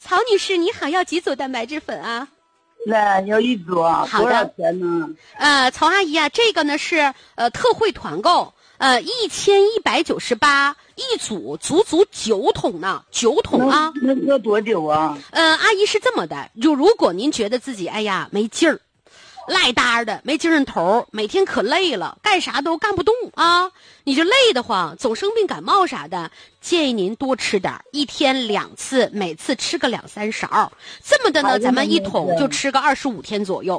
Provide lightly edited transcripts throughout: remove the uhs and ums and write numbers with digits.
曹女士，你好，要几组蛋白质粉啊？ 那要1组啊？ 好的。 多少钱呢？ 曹阿姨啊，这个呢是特惠团购，1198一组，足9桶呢，9桶啊。 能喝多久啊？ 阿姨是这么的，如果您觉得自己哎呀没劲儿，赖搭的没精神头，每天可累了，干啥都干不动啊，你就累得慌，总生病感冒啥的，建议您多吃点，1天2次，每次吃个2-3勺，这么的呢，咱们1桶就吃个25天左右。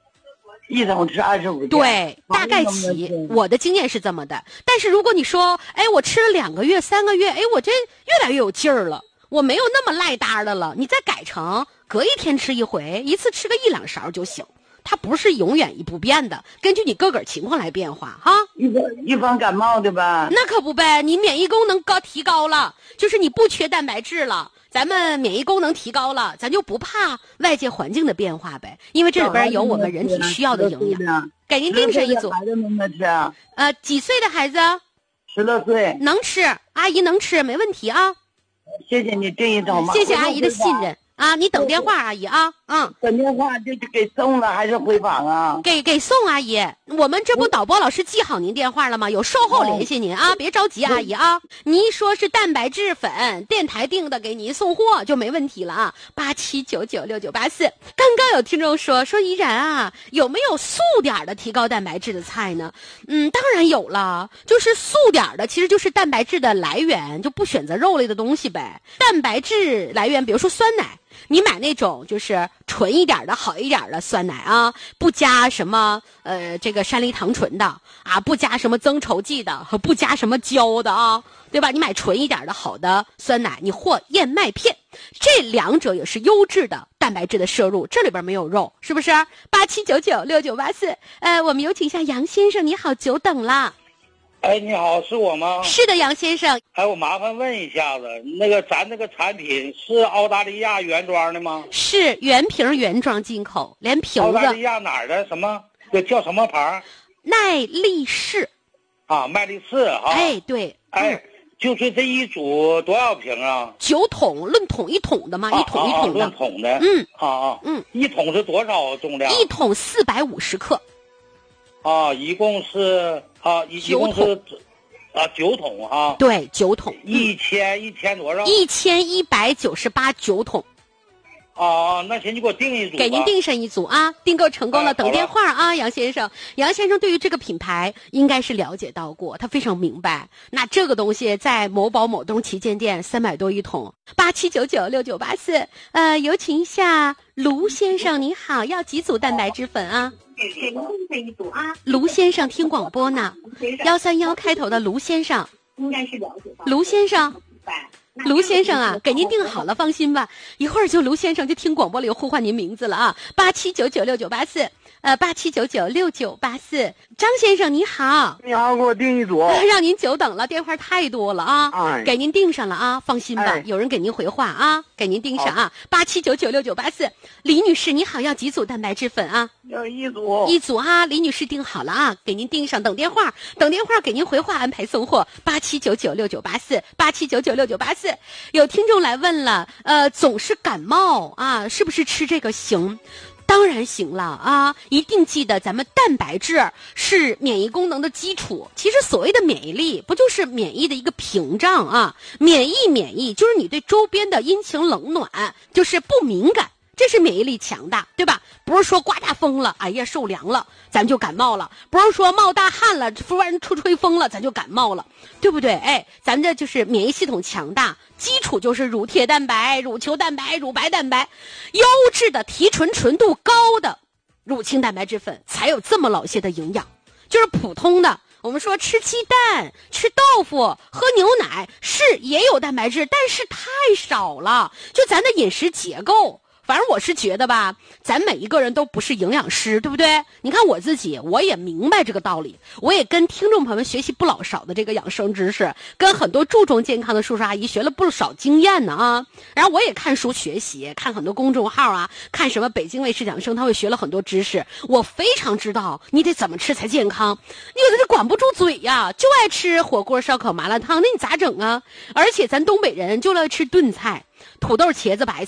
1桶吃25天。 对，大概齐，我的经验是这么的。但是如果你说，哎，我吃了2个月、3个月，哎，我这越来越有劲儿了，我没有那么赖搭的了，你再改成隔1天吃1回，一次吃个1-2勺就行。它不是永远不变的，根据你个个情况来变化哈。 预防感冒的吧？ 那可不呗，你免疫功能提高了，就是你不缺蛋白质了，咱们免疫功能提高了，咱就不怕外界环境的变化呗，因为这里边有我们人体需要的营养。给您定上1组。 孩子能不能吃啊？ 几岁的孩子 ？10多岁。 能吃，阿姨能吃，没问题啊。 谢谢你这一桶嘛。 谢谢阿姨的信任啊，你等电话，阿姨啊， 等电话就给送了还是回访啊？ 给送阿姨，我们这不导播老师记好您电话了吗？有售后联系您啊，别着急，阿姨啊。您一说是蛋白质粉，电台订的，给您送货就没问题了啊。87996984。刚刚有听众说依然啊，有没有素点的提高蛋白质的菜呢？当然有了，就是素点的，其实就是蛋白质的来源，就不选择肉类的东西呗。蛋白质来源，比如说酸奶。你买那种就是纯一点的好一点的酸奶啊，不加什么这个山梨糖醇的啊，不加什么增稠剂的和不加什么胶的啊，对吧？你买纯一点的好的酸奶，你或燕麦片，这2者也是优质的蛋白质的摄入，这里边没有肉，是不是？87996984。我们有请一下杨先生，你好，久等了。 哎，你好，是我吗？ 是的，杨先生。 哎，我麻烦问一下子，咱这个产品是澳大利亚原装的吗？ 是原瓶原装进口，连瓶子。 澳大利亚哪儿的？什么？叫什么牌？ 耐力士。 啊，麦力士啊。 哎，对。 哎，就是这一组多少瓶啊 ？9桶，论桶1桶的嘛，1桶1桶的。 论桶的。1桶是多少重量 ？1桶450克。 一共是一共是9桶哈。 对，9桶。 一千多少 ？1198 9桶。 那行，你给我订一组吧。 给您订上1组啊，订购成功了，等电话啊，杨先生。杨先生对于这个品牌应该是了解到过，他非常明白。那这个东西在某宝某东旗舰店300多1桶，87996984。有请一下卢先生，你好，要几组蛋白质粉啊？ 给您订上1组啊。 卢先生听广播呢，131开头的卢先生， 应该是了解到。 卢先生。卢先生啊，给您定好了，放心吧，一会儿就卢先生就听广播里呼唤您名字了啊，87996984。87996984。张先生你好。 你好，给我订1组。 让您久等了，电话太多了啊。给您订上了啊，放心吧，有人给您回话啊，给您订上啊。87996984。李女士你好，要几组蛋白质粉啊？ 要1组。 1组哈，李女士订好了啊，给您订上，等电话给您回话，安排送货。87996984。87996984。有听众来问了，总是感冒啊，是不是吃这个行？当然行了啊！一定记得咱们蛋白质是免疫功能的基础。其实所谓的免疫力，不就是免疫的一个屏障啊？免疫就是你对周边的阴晴冷暖就是不敏感，这是免疫力强大，对吧？不是说刮大风了，哎呀受凉了，咱就感冒了；不是说冒大汗了，突然吹风了，咱就感冒了，对不对？哎，咱这就是免疫系统强大。基础就是乳铁蛋白、乳球蛋白、乳白蛋白，优质的提纯纯度高的乳清蛋白质粉才有这么老些的营养。就是普通的，我们说吃鸡蛋、吃豆腐、喝牛奶是也有蛋白质，但是太少了。就咱的饮食结构。反正我是觉得吧，咱每一个人都不是营养师，对不对？你看我自己，我也明白这个道理，我也跟听众朋友们学习不老少的这个养生知识，跟很多注重健康的叔叔阿姨学了不少经验呢啊。然后我也看书学习，看很多公众号啊，看什么北京卫视养生，他会学了很多知识，我非常知道你得怎么吃才健康。你有的是管不住嘴呀，就爱吃火锅、烧烤、麻辣烫，那你咋整啊？而且咱东北人就爱吃炖菜，土豆、茄子、白菜。